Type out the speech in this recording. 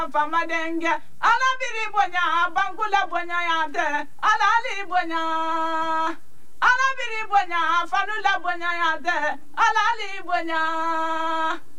fama denge ala biri bonya bangula bonya yade ala ali bonya ala biri bonya fanula bonya yade ala ali bonya